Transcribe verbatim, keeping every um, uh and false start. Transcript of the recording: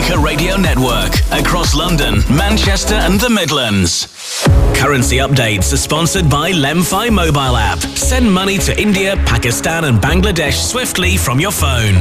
Africa Radio Network across London, Manchester and the Midlands. Currency updates are sponsored by Lemfi mobile app. Send money to India, Pakistan and Bangladesh swiftly from your phone.